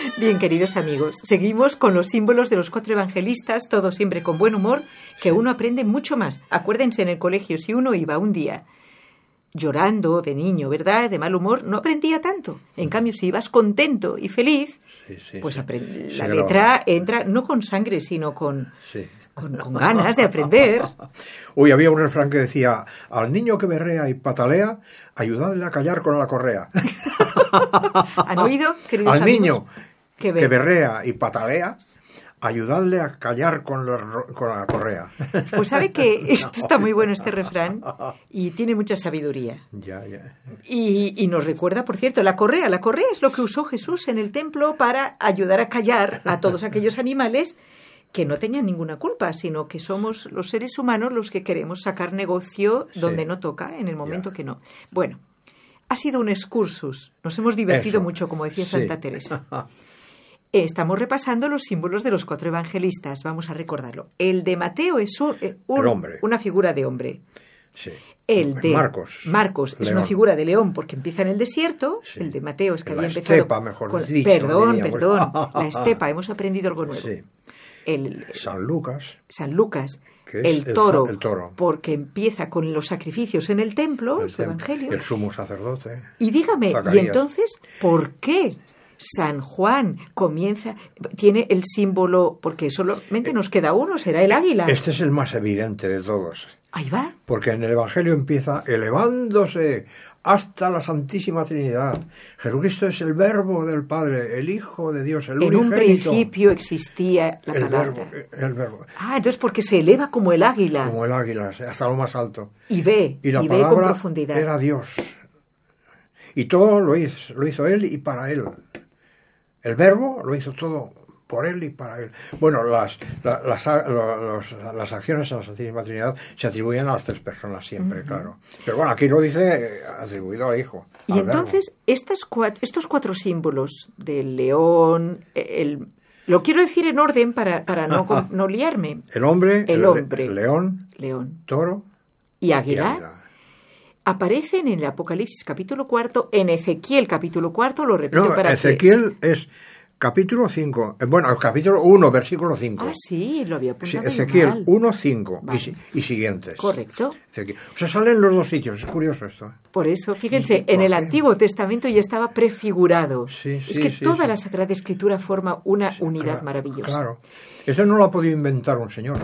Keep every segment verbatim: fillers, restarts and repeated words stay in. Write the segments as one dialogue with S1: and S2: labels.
S1: Bien, queridos amigos, seguimos con los símbolos de los cuatro evangelistas, todo siempre con buen humor, que uno aprende mucho más. Acuérdense, en el colegio, si uno iba un día llorando de niño, ¿verdad?, de mal humor, no aprendía tanto. En cambio, si ibas contento y feliz, sí, sí, pues aprend- sí, la letra entra no con sangre, sino con, sí. con, con ganas de aprender.
S2: Uy, había un refrán que decía: al niño que berrea y patalea, ayudadle a callar con la correa.
S1: ¿Han oído, queridos
S2: Al
S1: amigos?
S2: niño
S1: que,
S2: que berrea y patalea, ayudadle a callar con, la, con la correa.
S1: Pues sabe que esto está muy bueno, este refrán, y tiene mucha sabiduría.
S2: Ya, ya.
S1: Y, y nos recuerda, por cierto, la correa. La correa es lo que usó Jesús en el templo para ayudar a callar a todos aquellos animales que no tenían ninguna culpa, sino que somos los seres humanos los que queremos sacar negocio donde sí. no toca, en el momento ya. que no. Bueno, ha sido un excursus. Nos hemos divertido Eso. mucho, como decía Santa sí. Teresa. Estamos repasando los símbolos de los cuatro evangelistas. Vamos a recordarlo. El de Mateo es un, un,
S2: el hombre.
S1: una figura de hombre.
S2: Sí.
S1: El de
S2: Marcos,
S1: Marcos es
S2: león.
S1: una figura de león porque empieza en el desierto. Sí. El de Mateo es que
S2: la
S1: había empezado...
S2: estepa, mejor
S1: con,
S2: dicho.
S1: Perdón,
S2: diríamos.
S1: perdón. La estepa. Hemos aprendido algo nuevo.
S2: Sí.
S1: El,
S2: San Lucas.
S1: San Lucas.
S2: Que es
S1: el, toro,
S2: el, el toro.
S1: Porque empieza con los sacrificios en el templo,
S2: el
S1: su tem- evangelio.
S2: El sumo sacerdote.
S1: Y dígame,
S2: Zacarías.
S1: ¿y entonces por qué San Juan comienza, tiene el símbolo, porque solamente nos queda uno, será el águila?
S2: Este es el más evidente de todos.
S1: Ahí va.
S2: Porque en el Evangelio empieza elevándose hasta la Santísima Trinidad. Jesucristo es el Verbo del Padre, el Hijo de Dios, el
S1: en
S2: unigénito.
S1: En un principio existía la
S2: el
S1: palabra.
S2: Verbo, el verbo.
S1: Ah, entonces porque se eleva como el águila.
S2: Como el águila, hasta lo más alto.
S1: Y ve,
S2: y, la
S1: y ve con profundidad.
S2: Era Dios. Y todo lo hizo, lo hizo Él y para Él. El Verbo lo hizo todo por Él y para Él. Bueno, las, las, las, los, las acciones a la Santísima Trinidad se atribuyen a las tres personas siempre, uh-huh. claro. Pero bueno, aquí lo dice atribuido al Hijo.
S1: Y
S2: al
S1: entonces, estas cuatro, estos cuatro símbolos del león, el, lo quiero decir en orden para, para no, no liarme.
S2: El hombre,
S1: el,
S2: el
S1: hombre,
S2: el león,
S1: león,
S2: toro
S1: y águila.
S2: Y águila.
S1: Aparecen en el Apocalipsis capítulo cuarto, en Ezequiel capítulo cuarto, lo repito
S2: no,
S1: para
S2: Ezequiel que... es capítulo cinco, bueno, capítulo uno, versículo cinco.
S1: Ah, sí, lo había apuntado.
S2: Sí, Ezequiel uno, cinco vale. y, y siguientes.
S1: Correcto.
S2: Ezequiel. O sea, salen los dos sitios, es curioso esto.
S1: Por eso, fíjense, en el Antiguo Testamento ya estaba prefigurado.
S2: Sí, sí,
S1: es que
S2: sí,
S1: toda
S2: sí.
S1: la Sagrada Escritura forma una
S2: sí,
S1: unidad
S2: claro,
S1: maravillosa.
S2: Claro. Eso no lo ha podido inventar un señor.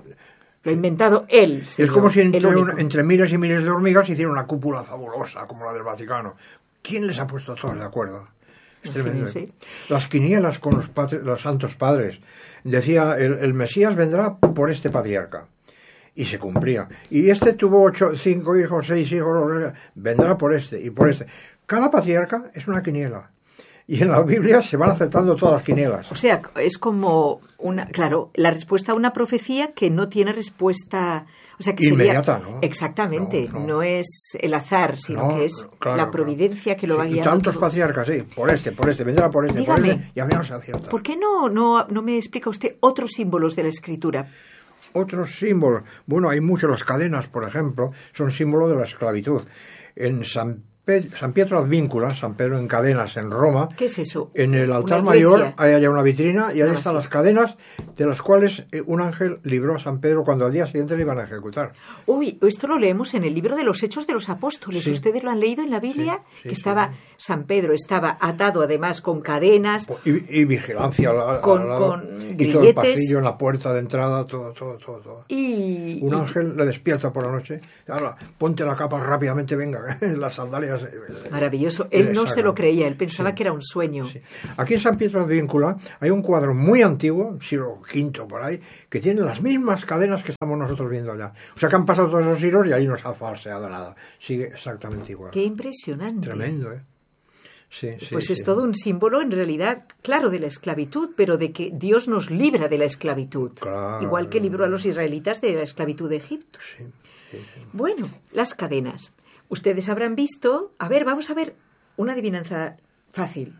S1: Lo ha inventado él, señor,
S2: es como si entre, un, entre miles y miles de hormigas hiciera una cúpula fabulosa como la del Vaticano. ¿Quién les ha puesto todos de acuerdo? Es tremendo. Sí. Las quinielas con los, padres, los santos padres. Decía, el, el Mesías vendrá por este patriarca. Y se cumplía. Y este tuvo ocho, cinco hijos, seis hijos, vendrá por este y por este. Cada patriarca es una quiniela. Y en la Biblia se van aceptando todas las quinielas.
S1: O sea, es como una, claro, la respuesta a una profecía que no tiene respuesta, o sea, que
S2: inmediata,
S1: sería,
S2: ¿no?
S1: Exactamente, no, no. no es el azar, sino
S2: no,
S1: que es
S2: claro,
S1: la providencia
S2: claro.
S1: que lo va
S2: sí,
S1: guiando.
S2: Y tantos patriarcas, sí, por este, por este, vendrá por este,
S1: Dígame,
S2: por este, y a mí no se acierta.
S1: ¿Por qué no, no, no me explica usted otros símbolos de la Escritura?
S2: Otros símbolos, bueno, hay muchos, las cadenas, por ejemplo, son símbolo de la esclavitud. En San San Pietro Advíncula, San Pedro en cadenas en Roma.
S1: ¿Qué es eso?
S2: En el altar mayor hay allá una vitrina y ahí ah, están sí. las cadenas de las cuales un ángel libró a San Pedro cuando al día siguiente le iban a ejecutar.
S1: Uy, esto lo leemos en el libro de los Hechos de los Apóstoles. Sí. ¿Ustedes lo han leído en la Biblia? Sí, sí, que estaba sí. San Pedro estaba atado además con cadenas.
S2: Y, y vigilancia al, al,
S1: con,
S2: al lado,
S1: con
S2: y todo el pasillo, en la puerta de entrada, todo, todo, todo. todo.
S1: Y,
S2: un
S1: y,
S2: ángel le despierta por la noche. Ahora, ponte la capa rápidamente, venga, las sandalias.
S1: Maravilloso. Él no se lo creía, él pensaba sí. que era un sueño.
S2: Sí. Aquí en San Pietro Advíncula hay un cuadro muy antiguo, siglo quinto por ahí, que tiene las mismas cadenas que estamos nosotros viendo allá. O sea que han pasado todos esos siglos y ahí no se ha falseado nada. Sigue exactamente igual.
S1: Qué impresionante.
S2: Tremendo, ¿eh? Sí, sí,
S1: pues
S2: sí.
S1: es todo un símbolo, en realidad, claro, de la esclavitud, pero de que Dios nos libra de la esclavitud.
S2: Claro.
S1: Igual que libró a los israelitas de la esclavitud de Egipto.
S2: Sí, sí, sí.
S1: Bueno, las cadenas. Ustedes habrán visto... A ver, vamos a ver una adivinanza fácil.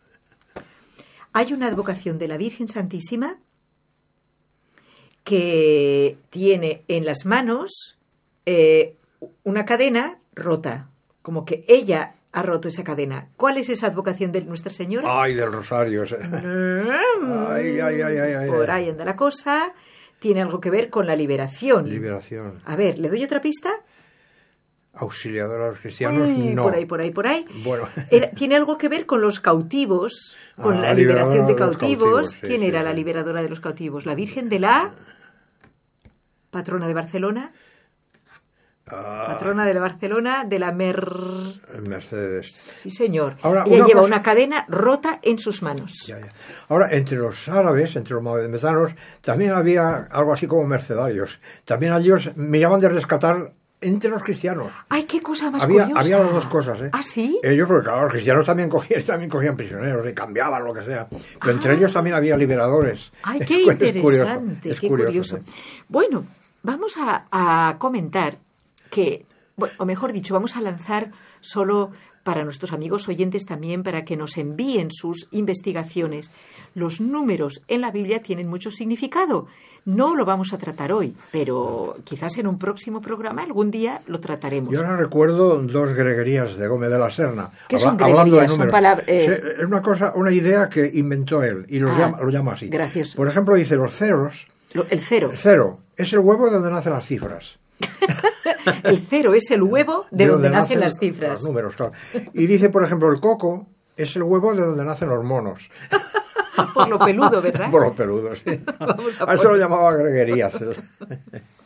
S1: Hay una advocación de la Virgen Santísima que tiene en las manos eh, una cadena rota. Como que ella ha roto esa cadena. ¿Cuál es esa advocación de Nuestra Señora?
S2: Ay, del rosario. ay, ay, ay, ay, ay.
S1: Por ahí anda la cosa. Tiene algo que ver con la liberación.
S2: Liberación.
S1: A ver, ¿le doy otra pista?
S2: Auxiliador a los cristianos,
S1: Uy,
S2: no.
S1: Por ahí, por ahí, por ahí.
S2: Bueno.
S1: Era, tiene algo que ver con los cautivos, con
S2: Ah,
S1: la liberación de
S2: liberadora de los
S1: cautivos.
S2: cautivos, sí,
S1: ¿Quién
S2: sí,
S1: era
S2: sí.
S1: la liberadora de los cautivos? ¿La Virgen de la patrona de Barcelona?
S2: Ah,
S1: Patrona de la Barcelona, de la Mer...
S2: Mercedes.
S1: Sí, señor.
S2: Ahora,
S1: Ella
S2: una
S1: lleva
S2: cosa-
S1: una cadena rota en sus manos.
S2: Ya, ya. Ahora, entre los árabes, entre los maometanos, también había algo así como mercenarios. También ellos miraban de rescatar entre los cristianos.
S1: ¡Ay, qué cosa más
S2: Había,
S1: curiosa!
S2: había las dos cosas, ¿eh?
S1: ¿Ah, sí?
S2: Ellos, porque claro, los cristianos también cogían, también cogían prisioneros y cambiaban lo que sea. Pero entre
S1: Ah.
S2: ellos también había liberadores.
S1: ¡Ay,
S2: Es
S1: qué
S2: cu- es curioso,
S1: interesante!
S2: es
S1: ¡Qué curioso!
S2: ¿sí?
S1: Bueno, vamos a, a comentar que, bueno, o mejor dicho, vamos a lanzar solo para nuestros amigos oyentes también, para que nos envíen sus investigaciones. Los números en la Biblia tienen mucho significado. No lo vamos a tratar hoy, pero quizás en un próximo programa algún día lo trataremos.
S2: Yo ahora recuerdo dos greguerías de Gómez de la Serna.
S1: ¿Qué son
S2: habla- hablando de
S1: greguerías? Son
S2: números.
S1: palabras, eh,
S2: Se- Es una cosa, una idea que inventó él y los
S1: Ah,
S2: llama, lo llama así.
S1: gracioso.
S2: Por ejemplo, dice los ceros.
S1: Lo- El cero.
S2: El cero es el huevo de donde nacen las cifras.
S1: El cero es el huevo de, donde, nacen las
S2: Los
S1: cifras.
S2: números, claro. Y dice, por ejemplo, el coco es el huevo de donde nacen los monos.
S1: Por lo peludo, ¿verdad?
S2: Por los peludos, sí.
S1: Vamos a
S2: A eso
S1: poner-
S2: lo llamaba greguerías.